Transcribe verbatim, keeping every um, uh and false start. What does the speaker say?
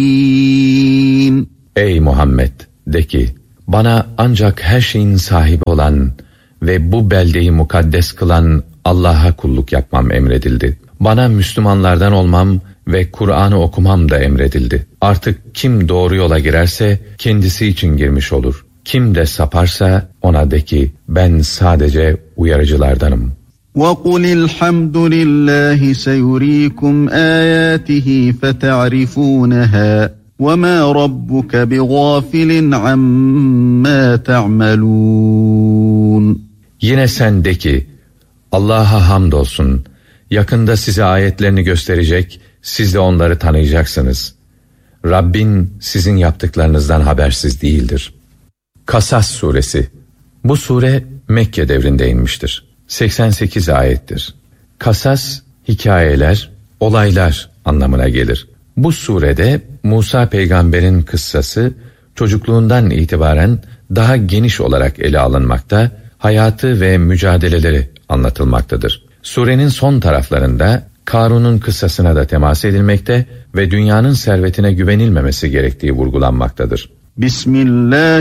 Ey Muhammed, de ki, bana ancak her şeyin sahibi olan ve bu beldeyi mukaddes kılan Allah'a kulluk yapmam emredildi. Bana Müslümanlardan olmam ve Kur'an'ı okumam da emredildi. Artık kim doğru yola girerse kendisi için girmiş olur. Kim de saparsa ona de ki, ben sadece uyarıcılardanım. وَقُلِ الْحَمْدُ لِلَّهِ سَيُرِيكُمْ آيَاتِهِ فَتَعْرِفُونَهَا وَمَا رَبُّكَ بِغَافِلٍ عَمَّا تَعْمَلُونَ. Yine sen de ki, Allah'a hamdolsun, yakında size ayetlerini gösterecek, siz de onları tanıyacaksınız. Rabbin sizin yaptıklarınızdan habersiz değildir. Kasas suresi. Bu sure Mekke devrinde inmiştir. seksen sekiz ayettir. Kasas, hikayeler, olaylar anlamına gelir. Bu surede Musa peygamberin kıssası çocukluğundan itibaren daha geniş olarak ele alınmakta, hayatı ve mücadeleleri anlatılmaktadır. Surenin son taraflarında Karun'un kıssasına da temas edilmekte ve dünyanın servetine güvenilmemesi gerektiği vurgulanmaktadır. Bismillah.